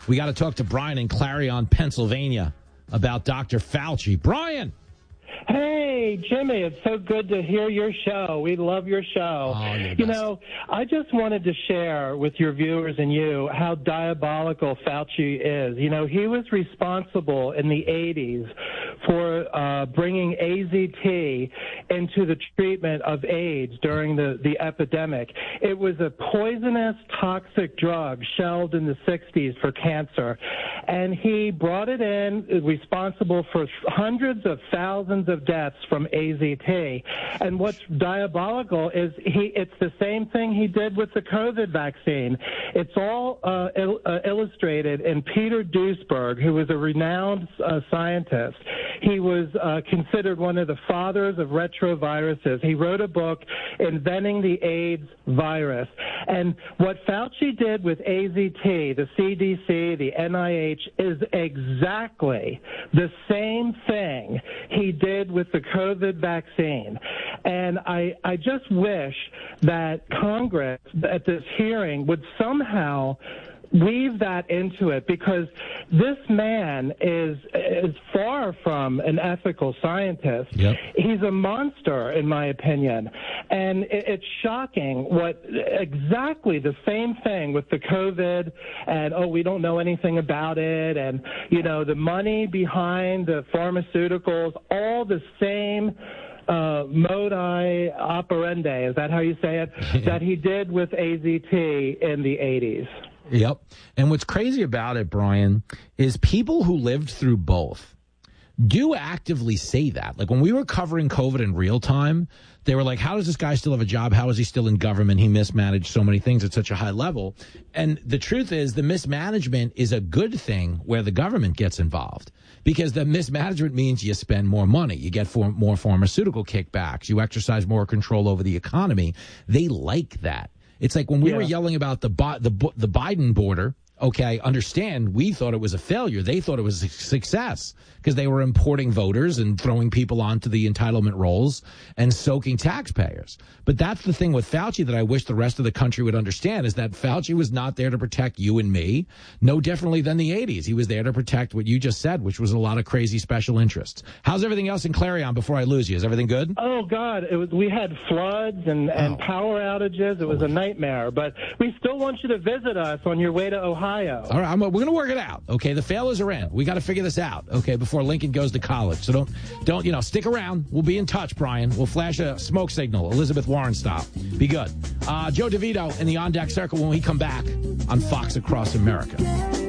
We got to talk to Brian in Clarion, Pennsylvania, about Dr. Fauci. Brian! Hey, Jimmy, it's so good to hear your show. We love your show. I just wanted to share with your viewers and you how diabolical Fauci is. He was responsible in the 80s for bringing AZT into the treatment of AIDS during the epidemic. It was a poisonous, toxic drug shelved in the 60s for cancer. And he brought it in, responsible for hundreds of thousands of deaths from AZT. And what's diabolical is it's the same thing he did with the COVID vaccine. It's all illustrated in Peter Duesberg, who was a renowned scientist. He was considered one of the fathers of retroviruses. He wrote a book, Inventing the AIDS Virus. And what Fauci did with AZT, the CDC, the NIH, is exactly the same thing he did with the COVID vaccine. And I just wish that Congress, at this hearing, would somehow weave that into it, because this man is far from an ethical scientist. Yep. He's a monster, in my opinion. And it's shocking what exactly the same thing with the COVID and, we don't know anything about it, and, the money behind the pharmaceuticals, all the same modi operandi, is that how you say it, that he did with AZT in the 80s. Yep. And what's crazy about it, Brian, is people who lived through both do actively say that. Like when we were covering COVID in real time, they were like, how does this guy still have a job? How is he still in government? He mismanaged so many things at such a high level. And the truth is the mismanagement is a good thing where the government gets involved, because the mismanagement means you spend more money. You get more pharmaceutical kickbacks. You exercise more control over the economy. They like that. It's like when we were yelling about the Biden border. Okay, understand, we thought it was a failure. They thought it was a success because they were importing voters and throwing people onto the entitlement rolls and soaking taxpayers. But that's the thing with Fauci that I wish the rest of the country would understand, is that Fauci was not there to protect you and me, no differently than the 80s. He was there to protect what you just said, which was a lot of crazy special interests. How's everything else in Clarion before I lose you? Is everything good? Oh, God, we had floods and power outages. It was a nightmare. But we still want you to visit us on your way to Ohio. All right, we're going to work it out. Okay, the failures are in. We got to figure this out. Okay, before Lincoln goes to college. So don't stick around. We'll be in touch, Brian. We'll flash a smoke signal, Elizabeth Warren style. Be good. Joe DeVito in the On Deck Circle when we come back on Fox Across America.